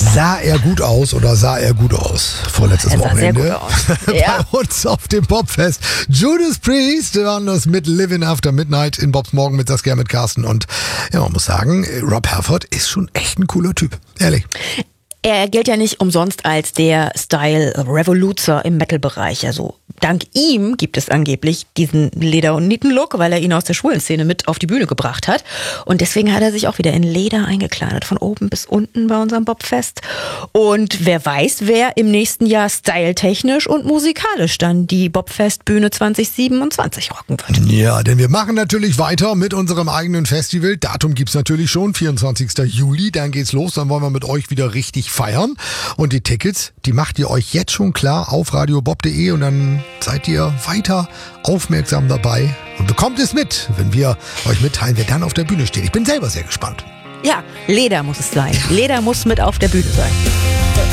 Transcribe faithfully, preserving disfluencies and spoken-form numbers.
Sah er gut aus oder sah er gut aus? Vorletztes Er sah sehr Wochenende. gut aus. Ja. Bei uns auf dem Bobfest. Judas Priest waren das mit Living After Midnight in Bobs Morgen mit Saskia, mit Carsten. Und ja, man muss sagen, Rob Halford ist schon echt ein cooler Typ. Ehrlich. Er gilt ja nicht umsonst als der Style-Revoluzer im Metal-Bereich. Also dank ihm gibt es angeblich diesen Leder- und Nieten-Look, weil er ihn aus der schwulen Szene mit auf die Bühne gebracht hat. Und deswegen hat er sich auch wieder in Leder eingekleidet, von oben bis unten bei unserem Bobfest. Und wer weiß, wer im nächsten Jahr styletechnisch und musikalisch dann die Bobfest-Bühne zwanzig siebenundzwanzig rocken wird. Ja, denn wir machen natürlich weiter mit unserem eigenen Festival. Datum gibt's natürlich schon, vierundzwanzigster Juli. Dann geht's los, dann wollen wir mit euch wieder richtig feiern. Und die Tickets, die macht ihr euch jetzt schon klar auf radio bob punkt de und dann seid ihr weiter aufmerksam dabei und bekommt es mit, wenn wir euch mitteilen, wer dann auf der Bühne steht. Ich bin selber sehr gespannt. Ja, Leder muss es sein. Leder muss mit auf der Bühne sein.